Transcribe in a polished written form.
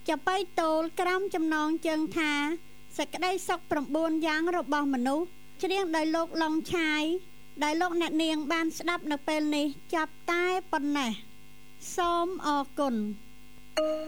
จะไปโตลក្រំចំណងជើងថាសេចក្តីសុខ9យ៉ាងរបស់មនុស្សច្រៀងដោយលោកឡុងឆាយដែលលោកអ្នកនាងបានស្ដាប់នៅពេលនេះចាប់តែប៉ុណ្ណេះសូមអរគុណ